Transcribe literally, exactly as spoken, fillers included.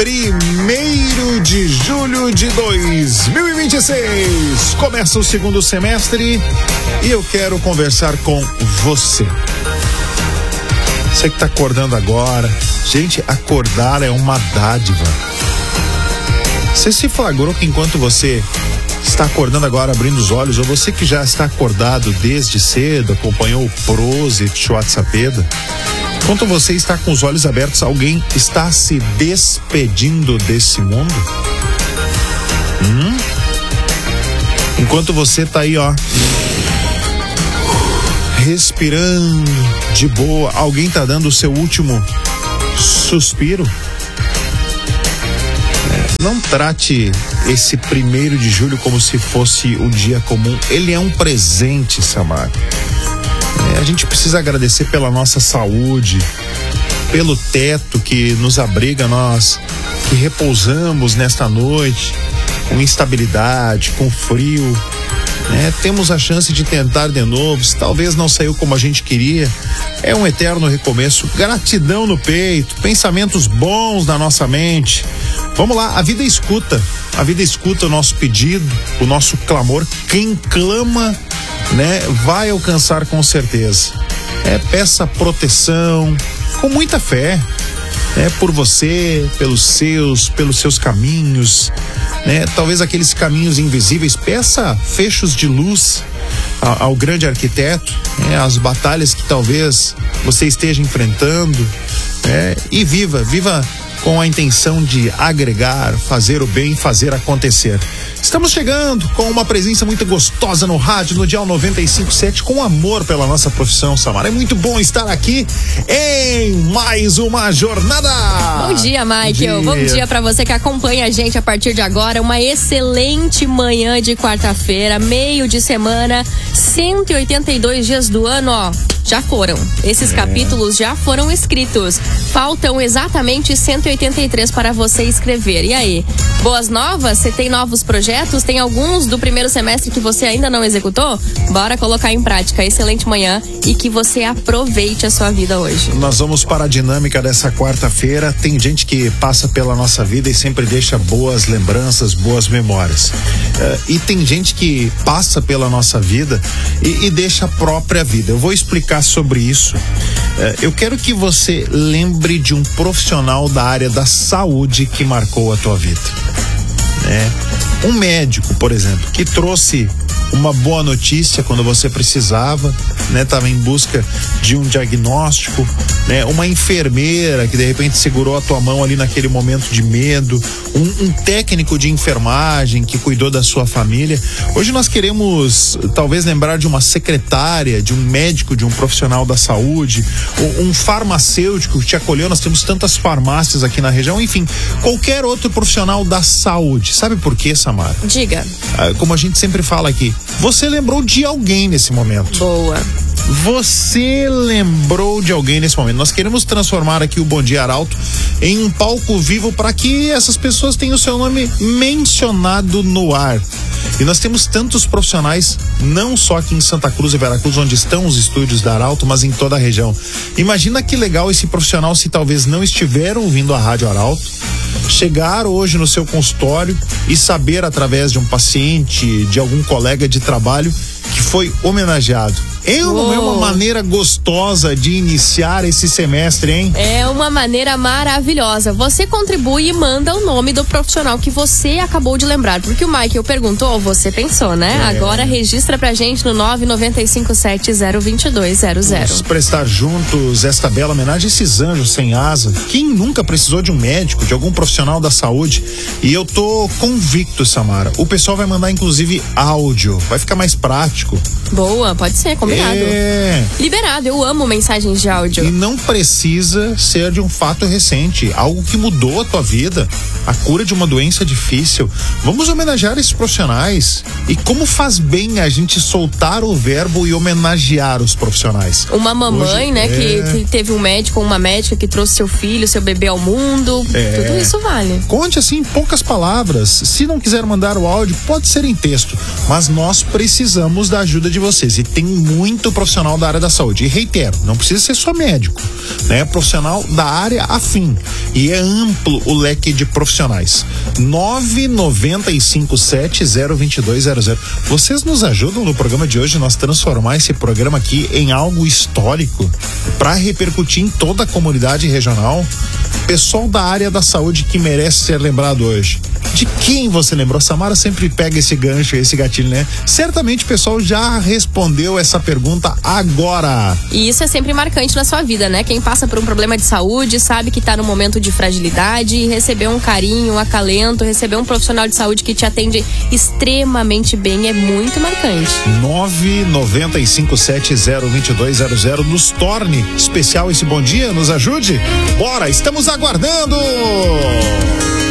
Primeiro de julho de dois mil e vinte e seis. Começa o segundo semestre e eu quero conversar com você. Você que tá acordando agora. Gente, acordar é uma dádiva. Você se flagrou que enquanto você está acordando agora, abrindo os olhos, ou você que já está acordado desde cedo, acompanhou o Prosit, WhatsAppeda, enquanto você está com os olhos abertos, alguém está se despedindo desse mundo? Hum? Enquanto você está aí, ó, respirando de boa, alguém está dando o seu último suspiro? Não trate esse primeiro de julho como se fosse um dia comum. Ele é um presente, Samara. É, a gente precisa agradecer pela nossa saúde, pelo teto que nos abriga, nós que repousamos nesta noite, com instabilidade, com frio. Né? Temos a chance de tentar de novo. Se talvez não saiu como a gente queria, é um eterno recomeço. Gratidão no peito, pensamentos bons na nossa mente. Vamos lá, a vida escuta, a vida escuta o nosso pedido, o nosso clamor. Quem clama, né, vai alcançar com certeza. É, peça proteção, com muita fé, né, por você, pelos seus, pelos seus caminhos, né, talvez aqueles caminhos invisíveis. Peça fechos de luz ao, ao grande arquiteto, né, as batalhas que talvez você esteja enfrentando, né, e viva, viva com a intenção de agregar, fazer o bem, fazer acontecer. Estamos chegando com uma presença muito gostosa no rádio, no Dial noventa e cinco ponto sete, com amor pela nossa profissão, Samara. É muito bom estar aqui em mais uma jornada. Bom dia, Michael. Bom dia, Bom dia para você que acompanha a gente a partir de agora. Uma excelente manhã de quarta-feira, meio de semana, cento e oitenta e dois dias do ano, ó. Já foram. Esses é. capítulos já foram escritos. Faltam exatamente cento e oitenta e três para você escrever. E aí? Boas novas? Você tem novos projetos? Tem alguns do primeiro semestre que você ainda não executou? Bora colocar em prática. Excelente manhã e que você aproveite a sua vida hoje. Nós vamos para a dinâmica dessa quarta-feira. Tem gente que passa pela nossa vida e sempre deixa boas lembranças, boas memórias. Uh, e tem gente que passa pela nossa vida e, e deixa a própria vida. Eu vou explicar sobre isso. Eu quero que você lembre de um profissional da área da saúde que marcou a tua vida. É. Um médico, por exemplo, que trouxe uma boa notícia quando você precisava, né? Estava em busca de um diagnóstico, né? Uma enfermeira que de repente segurou a tua mão ali naquele momento de medo, um, um técnico de enfermagem que cuidou da sua família. Hoje nós queremos talvez lembrar de uma secretária, de um médico, de um profissional da saúde, um farmacêutico que te acolheu. Nós temos tantas farmácias aqui na região, enfim, qualquer outro profissional da saúde. Sabe por quê, Samara? Diga. Ah, como a gente sempre fala aqui, você lembrou de alguém nesse momento. Boa. Você lembrou de alguém nesse momento. Nós queremos transformar aqui o Bom Dia Arauto em um palco vivo para que essas pessoas tenham o seu nome mencionado no ar. E nós temos tantos profissionais, não só aqui em Santa Cruz e Veracruz, onde estão os estúdios da Arauto, mas em toda a região. Imagina que legal esse profissional, se talvez não estiver ouvindo a Rádio Arauto, chegar hoje no seu consultório e saber através de um paciente, de algum colega de trabalho, que foi homenageado. É uma, é uma maneira gostosa de iniciar esse semestre, hein? É uma maneira maravilhosa. Você contribui e manda o nome do profissional que você acabou de lembrar. Porque o Michael perguntou, você pensou, né? É. Agora registra pra gente no nove nove cinco sete zero dois dois zero zero. Vamos prestar juntos esta bela homenagem a esses anjos sem asa. Quem nunca precisou de um médico, de algum profissional da saúde? E eu tô convicto, Samara. O pessoal vai mandar inclusive áudio. Vai ficar mais prático. Boa, pode ser, combinado. É. Liberado, eu amo mensagens de áudio. E não precisa ser de um fato recente, algo que mudou a tua vida, a cura de uma doença difícil. Vamos homenagear esses profissionais. E como faz bem a gente soltar o verbo e homenagear os profissionais. Uma mamãe, Hoje, né, é... que, que teve um médico ou uma médica que trouxe seu filho, seu bebê ao mundo. É. Tudo isso vale. Conte assim em poucas palavras. Se não quiser mandar o áudio, pode ser em texto. Mas nós precisamos da ajuda de vocês. E tem muito muito profissional da área da saúde. E reitero, não precisa ser só médico, né? É profissional da área afim. E é amplo o leque de profissionais. nove nove cinco sete zero dois dois zero zero. Vocês nos ajudam no programa de hoje, nós transformar esse programa aqui em algo histórico para repercutir em toda a comunidade regional. Pessoal da área da saúde que merece ser lembrado hoje. De quem você lembrou? Samara sempre pega esse gancho, esse gatilho, né? Certamente o pessoal já respondeu essa pergunta agora. E isso é sempre marcante na sua vida, né? Quem passa por um problema de saúde sabe que tá no momento de fragilidade e receber um carinho, um acalento, receber um profissional de saúde que te atende extremamente bem é muito marcante. nove nove cinco sete zero dois dois zero zero. Nos torne especial esse bom dia, nos ajude. Bora, estamos aguardando!